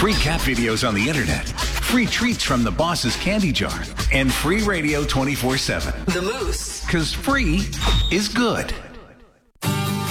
Free cat videos on the internet, free treats from the boss's candy jar, and free radio 24/7. The Moose. Because free is good.